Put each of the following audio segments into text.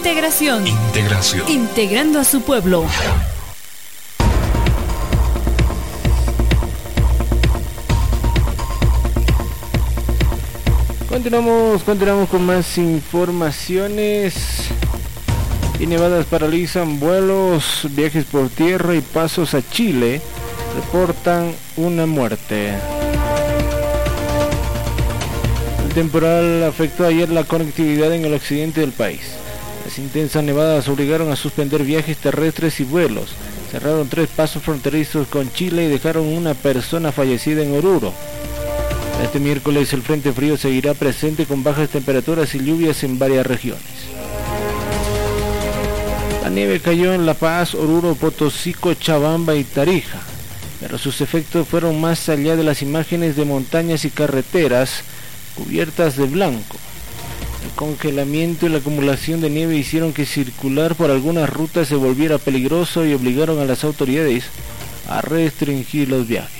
Integración. Integración. Integrando a su pueblo. Continuamos con más informaciones. Y nevadas paralizan vuelos, viajes por tierra y pasos a Chile. Reportan una muerte. El temporal afectó ayer la conectividad en el occidente del país. Las intensas nevadas obligaron a suspender viajes terrestres y vuelos. Cerraron 3 pasos fronterizos con Chile y dejaron una persona fallecida en Oruro. Este miércoles el frente frío seguirá presente con bajas temperaturas y lluvias en varias regiones. La nieve cayó en La Paz, Oruro, Potosí, Cochabamba y Tarija, pero sus efectos fueron más allá de las imágenes de montañas y carreteras cubiertas de blanco. El congelamiento y la acumulación de nieve hicieron que circular por algunas rutas se volviera peligroso y obligaron a las autoridades a restringir los viajes.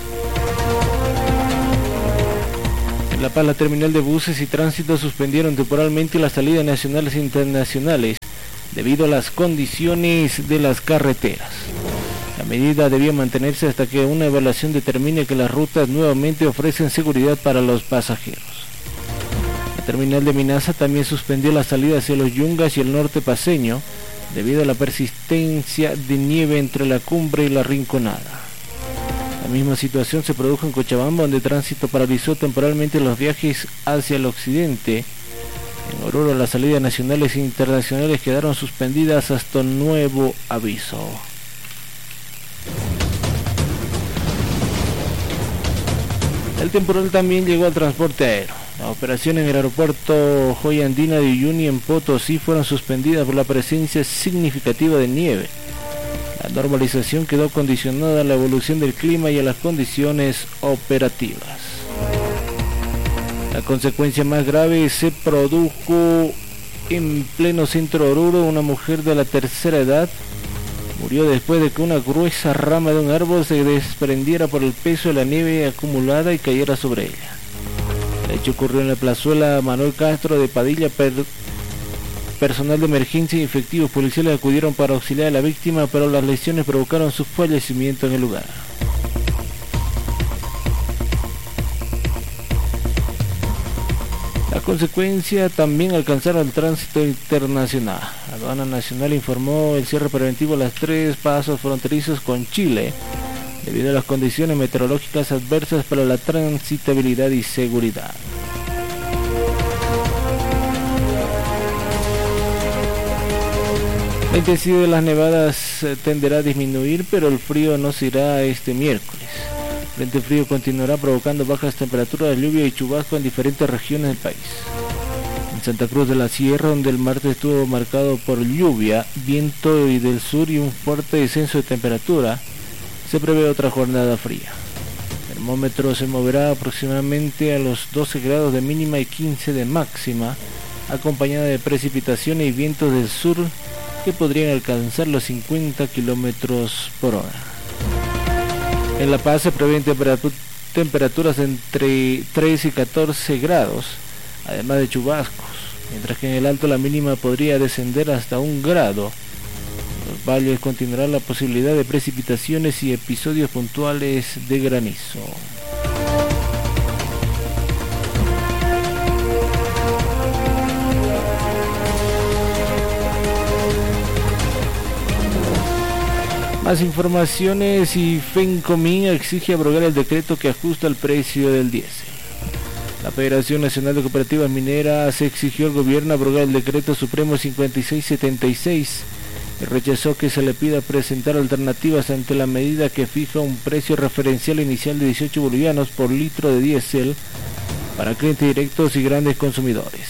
En La Paz, la terminal de buses y tránsito suspendieron temporalmente las salidas nacionales e internacionales debido a las condiciones de las carreteras. La medida debía mantenerse hasta que una evaluación determine que las rutas nuevamente ofrecen seguridad para los pasajeros. La terminal de Minaza también suspendió la salida hacia los Yungas y el norte paceño debido a la persistencia de nieve entre la cumbre y la Rinconada. La misma situación se produjo en Cochabamba, donde tránsito paralizó temporalmente los viajes hacia el occidente. En Oruro las salidas nacionales e internacionales quedaron suspendidas hasta nuevo aviso. El temporal también llegó al transporte aéreo. Las operaciones en el aeropuerto Joya Andina de Uyuni en Potosí fueron suspendidas por la presencia significativa de nieve. La normalización quedó condicionada a la evolución del clima y a las condiciones operativas. La consecuencia más grave se produjo en pleno centro de Oruro. Una mujer de la tercera edad murió después de que una gruesa rama de un árbol se desprendiera por el peso de la nieve acumulada y cayera sobre ella. El hecho ocurrió en la plazuela Manuel Castro de Padilla. Personal de emergencia y efectivos policiales acudieron para auxiliar a la víctima, pero las lesiones provocaron su fallecimiento en el lugar. La consecuencia también alcanzaron el tránsito internacional. La aduana nacional informó el cierre preventivo de los 3 pasos fronterizos con Chile debido a las condiciones meteorológicas adversas para la transitabilidad y seguridad. La intensidad de las nevadas tenderá a disminuir, pero el frío no se irá este miércoles. El frente frío continuará provocando bajas temperaturas, lluvia y chubasco en diferentes regiones del país. En Santa Cruz de la Sierra, donde el martes estuvo marcado por lluvia, viento y del sur y un fuerte descenso de temperatura, se prevé otra jornada fría. El termómetro se moverá aproximadamente a los 12 grados de mínima y 15 de máxima, acompañada de precipitaciones y vientos del sur que podrían alcanzar los 50 kilómetros por hora. En La Paz se prevén temperaturas entre 3 y 14 grados, además de chubascos, mientras que en el Alto la mínima podría descender hasta 1 grado. En los valles continuará la posibilidad de precipitaciones y episodios puntuales de granizo. Más informaciones. Y FENCOMIN exige abrogar el decreto que ajusta el precio del diésel. La Federación Nacional de Cooperativas Mineras exigió al gobierno abrogar el decreto supremo 5676 y rechazó que se le pida presentar alternativas ante la medida que fija un precio referencial inicial de 18 bolivianos por litro de diésel para clientes directos y grandes consumidores.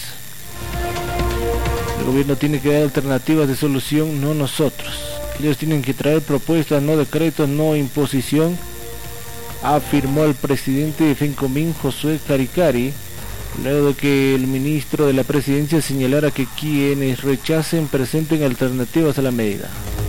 El gobierno tiene que dar alternativas de solución, no nosotros. Ellos tienen que traer propuestas, no decretos, no imposición, afirmó el presidente de FENCOMIN, Josué Caricari, luego de que el ministro de la presidencia señalara que quienes rechacen presenten alternativas a la medida.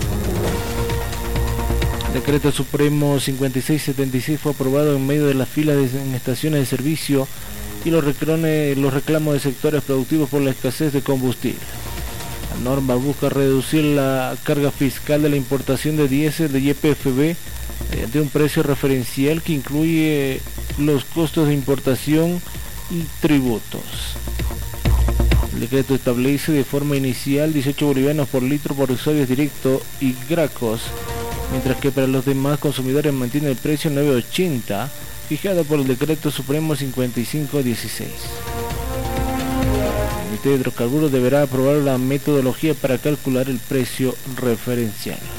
El decreto supremo 5676 fue aprobado en medio de las filas en estaciones de servicio y los reclamos de sectores productivos por la escasez de combustible. La norma busca reducir la carga fiscal de la importación de diésel de YPFB mediante un precio referencial que incluye los costos de importación y tributos. El decreto establece de forma inicial 18 bolivianos por litro por usuarios directos y gracos, mientras que para los demás consumidores mantiene el precio 9.80 fijado por el decreto supremo 5516. El Ministerio de Hidrocarburos deberá aprobar la metodología para calcular el precio referencial.